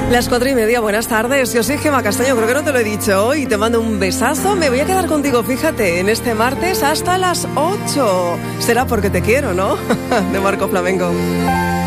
Las 4:30, buenas tardes. Yo soy Gemma Castaño, creo que no te lo he dicho hoy. Te mando un besazo. Me voy a quedar contigo, fíjate, en este martes hasta las 8. Será porque te quiero, ¿no? De Marco Flamenco.